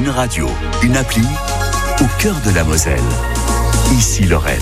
Une radio, une appli, au cœur de la Moselle. Ici Lorraine.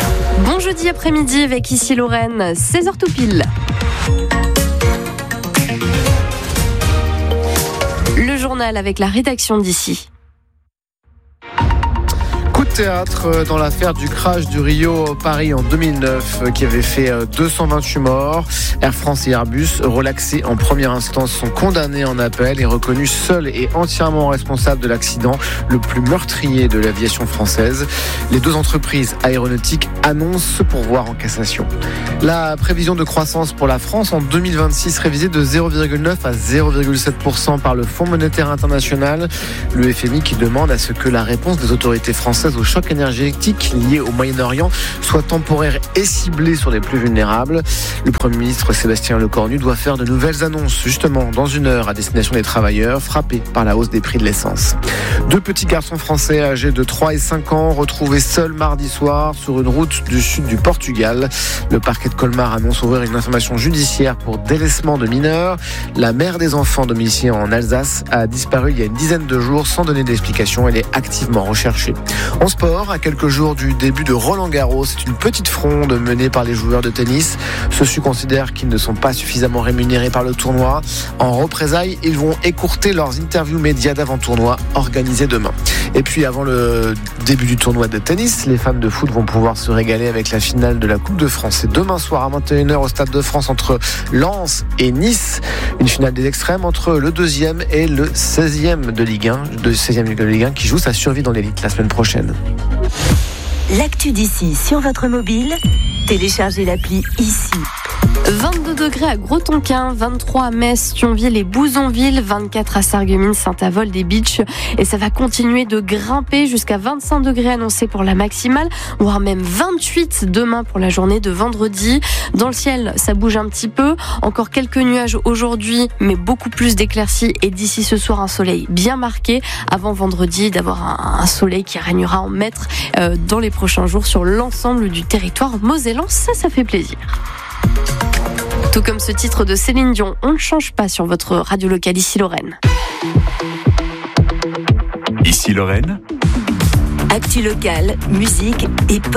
Coup de théâtre dans l'affaire du crash du Rio Paris en 2009 qui avait fait 228 morts. Air France et Airbus, relaxés en première instance, sont condamnés en appel et reconnus seuls et entièrement responsables de l'accident le plus meurtrier de l'aviation française. Les deux entreprises aéronautiques annoncent ce pourvoi en cassation. La prévision de croissance pour la France en 2026 révisée de 0,9 à 0,7% par le Fonds monétaire international. Le FMI qui demande à ce que la réponse des autorités françaises au choc énergétique lié au Moyen-Orient soit temporaire et ciblée sur les plus vulnérables. Le Premier ministre Sébastien Lecornu doit faire de nouvelles annonces justement dans une heure à destination des travailleurs frappés par la hausse des prix de l'essence. Deux petits garçons français âgés de 3 et 5 ans retrouvés seuls mardi soir sur une route du sud du Portugal. Le parquet de Colmar annonce ouvrir une information judiciaire pour délaissement de mineurs. La mère des enfants domiciliés en Alsace a disparu il y a une dizaine de jours sans donner d'explication. Elle est activement recherchée. En sport, à quelques jours du début de Roland-Garros, c'est une petite fronde menée par les joueurs de tennis. Ceux-ci considèrent qu'ils ne sont pas suffisamment rémunérés par le tournoi. En représailles, ils vont écourter leurs interviews médias d'avant-tournoi organisés demain. Et puis avant le début du tournoi de tennis, les fans de foot vont pouvoir se régaler avec la finale de la Coupe de France. C'est demain soir à 21h au Stade de France entre Lens et Nice. Une finale des extrêmes entre le 2e et le 16e de Ligue 1, qui joue sa survie dans l'élite la semaine prochaine. L'actu d'ici sur votre mobile, téléchargez l'appli Ici. 22 degrés à Gros-Tonquin, 23 à Metz, Thionville et Bouzonville, 24 à Sarreguemines, Saint-Avold-des-Beach. Et ça va continuer de grimper jusqu'à 25 degrés annoncés pour la maximale, voire même 28 demain pour la journée de vendredi. Dans le ciel, ça bouge un petit peu. Encore quelques nuages aujourd'hui, mais beaucoup plus d'éclaircies. Et d'ici ce soir, un soleil bien marqué. Avant vendredi, d'avoir un soleil qui régnera en maître dans les prochains jours sur l'ensemble du territoire mosellan. Ça fait plaisir. Tout comme ce titre de Céline Dion, on ne change pas sur votre radio locale Ici Lorraine. Ici Lorraine. Actu locale, musique et